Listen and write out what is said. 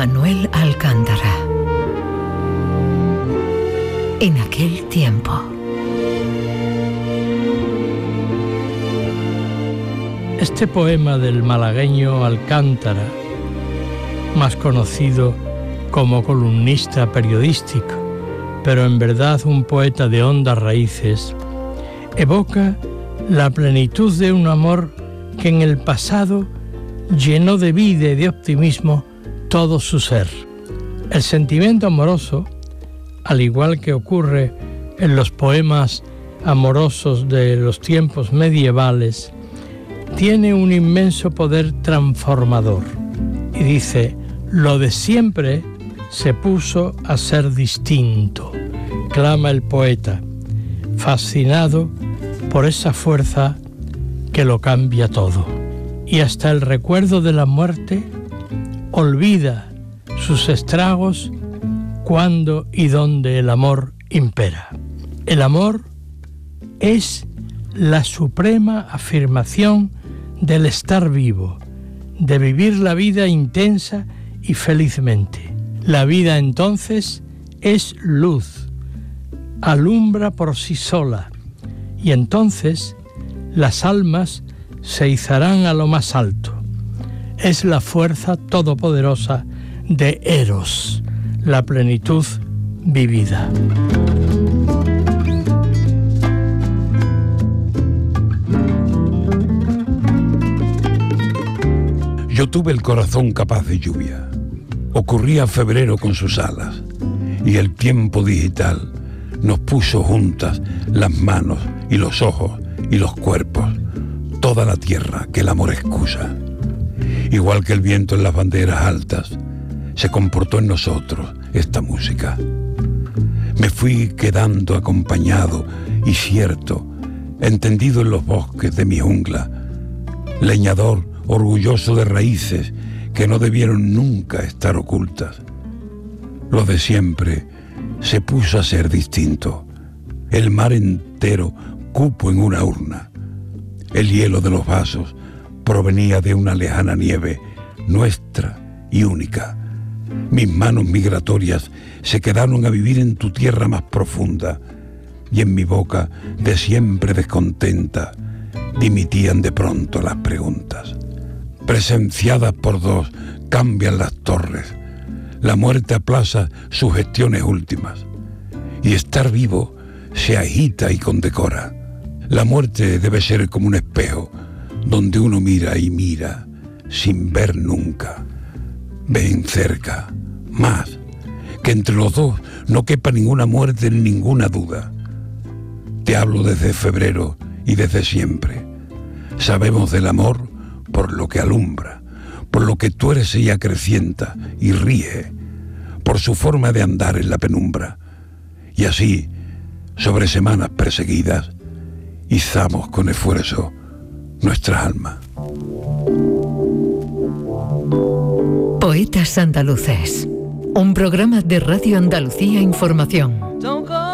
Manuel Alcántara. En aquel tiempo. Este poema del malagueño Alcántara, más conocido como columnista periodístico, pero en verdad un poeta de hondas raíces, evoca la plenitud de un amor que en el pasado llenó de vida y de optimismo todo su ser. El sentimiento amoroso, al igual que ocurre en los poemas amorosos de los tiempos medievales, tiene un inmenso poder transformador. Y dice, lo de siempre se puso a ser distinto, clama el poeta, fascinado por esa fuerza que lo cambia todo. Y hasta el recuerdo de la muerte olvida sus estragos cuando y donde el amor impera. El amor es la suprema afirmación del estar vivo, de vivir la vida intensa y felizmente. La vida entonces es luz, alumbra por sí sola, y entonces las almas se izarán a lo más alto. Es la fuerza todopoderosa de Eros, la plenitud vivida. Yo tuve el corazón capaz de lluvia. Ocurría febrero con sus alas, y el tiempo digital nos puso juntas las manos y los ojos y los cuerpos, toda la tierra que el amor excusa. Igual que el viento en las banderas altas, se comportó en nosotros esta música. Me fui quedando acompañado y cierto, entendido en los bosques de mi jungla, leñador orgulloso de raíces que no debieron nunca estar ocultas. Lo de siempre se puso a ser distinto. El mar entero cupo en una urna. El hielo de los vasos provenía de una lejana nieve nuestra y única. Mis manos migratorias se quedaron a vivir en tu tierra más profunda, y en mi boca, de siempre descontenta, dimitían de pronto las preguntas. Presenciadas por dos, cambian las torres. La muerte aplaza sus gestiones últimas, y estar vivo se agita y condecora. La muerte debe ser como un espejo, donde uno mira y mira, sin ver nunca. Ven cerca, más, que entre los dos no quepa ninguna muerte ni ninguna duda. Te hablo desde febrero y desde siempre. Sabemos del amor por lo que alumbra, por lo que tuerce y acrecienta y ríe, por su forma de andar en la penumbra. Y así, sobre semanas perseguidas, izamos con esfuerzo nuestras almas. Poetas Andaluces, un programa de Radio Andalucía Información.